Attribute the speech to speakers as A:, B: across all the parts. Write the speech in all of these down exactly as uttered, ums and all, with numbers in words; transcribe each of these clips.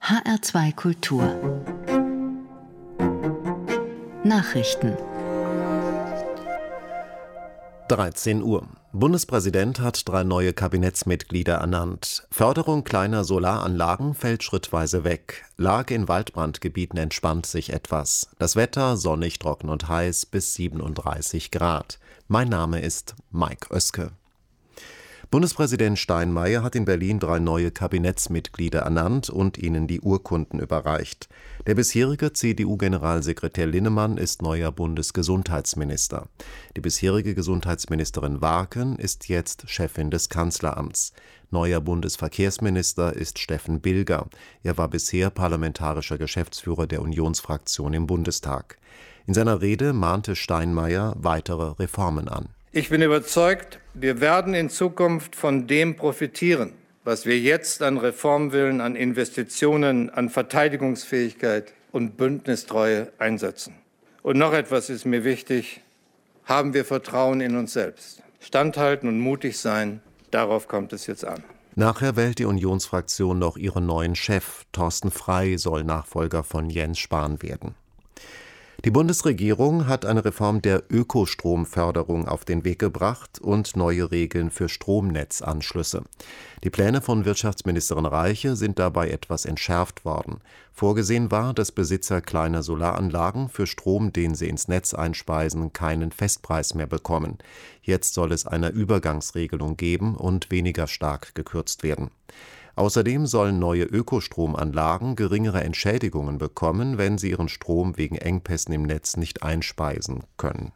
A: H R zwei Kultur Nachrichten.
B: dreizehn Uhr. Bundespräsident hat drei neue Kabinettsmitglieder ernannt. Förderung kleiner Solaranlagen fällt schrittweise weg. Lage in Waldbrandgebieten entspannt sich etwas. Das Wetter sonnig, trocken und heiß bis siebenunddreißig Grad. Mein Name ist Mike Oeske. Bundespräsident Steinmeier hat in Berlin drei neue Kabinettsmitglieder ernannt und ihnen die Urkunden überreicht. Der bisherige C D U-Generalsekretär Linnemann ist neuer Bundesgesundheitsminister. Die bisherige Gesundheitsministerin Warken ist jetzt Chefin des Kanzleramts. Neuer Bundesverkehrsminister ist Steffen Bilger. Er war bisher parlamentarischer Geschäftsführer der Unionsfraktion im Bundestag. In seiner Rede mahnte Steinmeier weitere Reformen an.
C: Ich bin überzeugt, wir werden in Zukunft von dem profitieren, was wir jetzt an Reformwillen, an Investitionen, an Verteidigungsfähigkeit und Bündnistreue einsetzen. Und noch etwas ist mir wichtig: Haben wir Vertrauen in uns selbst. Standhalten und mutig sein, darauf kommt es jetzt an.
B: Nachher wählt die Unionsfraktion noch ihren neuen Chef. Thorsten Frey soll Nachfolger von Jens Spahn werden. Die Bundesregierung hat eine Reform der Ökostromförderung auf den Weg gebracht und neue Regeln für Stromnetzanschlüsse. Die Pläne von Wirtschaftsministerin Reiche sind dabei etwas entschärft worden. Vorgesehen war, dass Besitzer kleiner Solaranlagen für Strom, den sie ins Netz einspeisen, keinen Festpreis mehr bekommen. Jetzt soll es eine Übergangsregelung geben und weniger stark gekürzt werden. Außerdem sollen neue Ökostromanlagen geringere Entschädigungen bekommen, wenn sie ihren Strom wegen Engpässen im Netz nicht einspeisen können.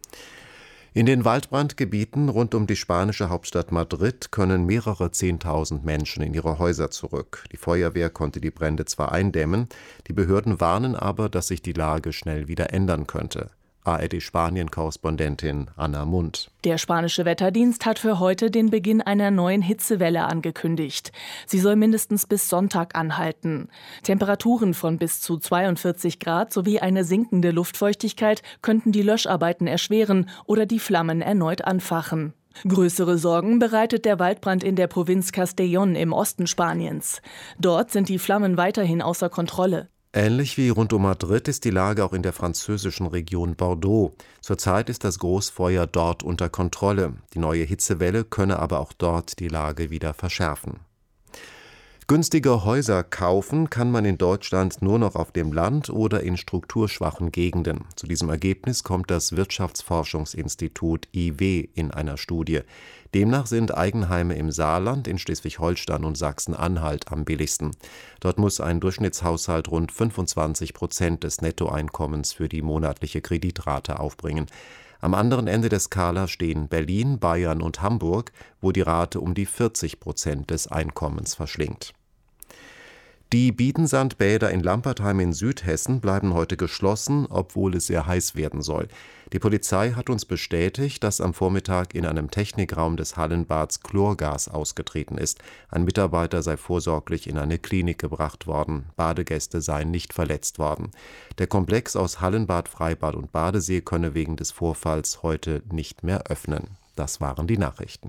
B: In den Waldbrandgebieten rund um die spanische Hauptstadt Madrid können mehrere Zehntausend Menschen in ihre Häuser zurück. Die Feuerwehr konnte die Brände zwar eindämmen, die Behörden warnen aber, dass sich die Lage schnell wieder ändern könnte. A R D-Spanien-Korrespondentin Anna Mund.
D: Der spanische Wetterdienst hat für heute den Beginn einer neuen Hitzewelle angekündigt. Sie soll mindestens bis Sonntag anhalten. Temperaturen von bis zu zweiundvierzig Grad sowie eine sinkende Luftfeuchtigkeit könnten die Löscharbeiten erschweren oder die Flammen erneut anfachen. Größere Sorgen bereitet der Waldbrand in der Provinz Castellón im Osten Spaniens. Dort sind die Flammen weiterhin außer Kontrolle.
B: Ähnlich wie rund um Madrid ist die Lage auch in der französischen Region Bordeaux. Zurzeit ist das Großfeuer dort unter Kontrolle. Die neue Hitzewelle könne aber auch dort die Lage wieder verschärfen. Günstige Häuser kaufen kann man in Deutschland nur noch auf dem Land oder in strukturschwachen Gegenden. Zu diesem Ergebnis kommt das Wirtschaftsforschungsinstitut I W in einer Studie. Demnach sind Eigenheime im Saarland, in Schleswig-Holstein und Sachsen-Anhalt am billigsten. Dort muss ein Durchschnittshaushalt rund fünfundzwanzig Prozent des Nettoeinkommens für die monatliche Kreditrate aufbringen. Am anderen Ende der Skala stehen Berlin, Bayern und Hamburg, wo die Rate um die vierzig Prozent des Einkommens verschlingt. Die Bietensandbäder in Lampertheim in Südhessen bleiben heute geschlossen, obwohl es sehr heiß werden soll. Die Polizei hat uns bestätigt, dass am Vormittag in einem Technikraum des Hallenbads Chlorgas ausgetreten ist. Ein Mitarbeiter sei vorsorglich in eine Klinik gebracht worden. Badegäste seien nicht verletzt worden. Der Komplex aus Hallenbad, Freibad und Badesee könne wegen des Vorfalls heute nicht mehr öffnen. Das waren die Nachrichten.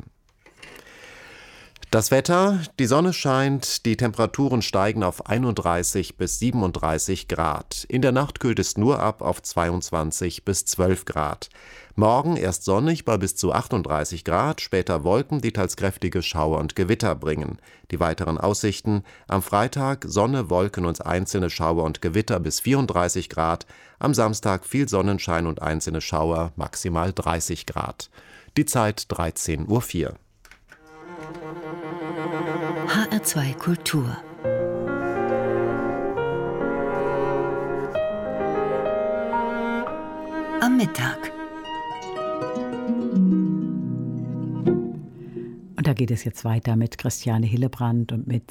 B: Das Wetter: Die Sonne scheint, die Temperaturen steigen auf einunddreißig bis siebenunddreißig Grad. In der Nacht kühlt es nur ab auf zweiundzwanzig bis zwölf Grad. Morgen erst sonnig bei bis zu achtunddreißig Grad, später Wolken, die teils kräftige Schauer und Gewitter bringen. Die weiteren Aussichten: Am Freitag Sonne, Wolken und einzelne Schauer und Gewitter bis vierunddreißig Grad. Am Samstag viel Sonnenschein und einzelne Schauer, maximal dreißig Grad. Die Zeit dreizehn Uhr vier.
A: H R zwei Kultur am Mittag.
E: Und da geht es jetzt weiter mit Christiane Hillebrand und mit